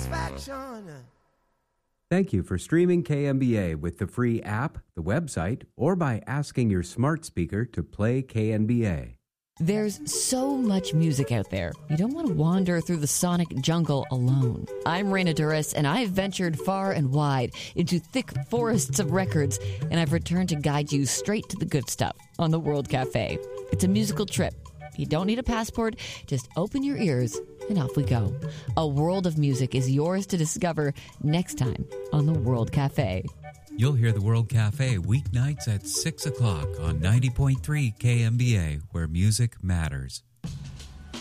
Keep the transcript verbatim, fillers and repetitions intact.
satisfaction. Thank you for streaming K M B A with the free app, the website, or by asking your smart speaker to play K N B A. There's so much music out there. You don't want to wander through the sonic jungle alone. I'm Raina Duras, and I've ventured far and wide into thick forests of records, and I've returned to guide you straight to the good stuff on the World Cafe. It's a musical trip. You don't need a passport. Just open your ears, and off we go. A world of music is yours to discover next time on the World Cafe. You'll hear the World Cafe weeknights at six o'clock on ninety point three K M B A, where music matters.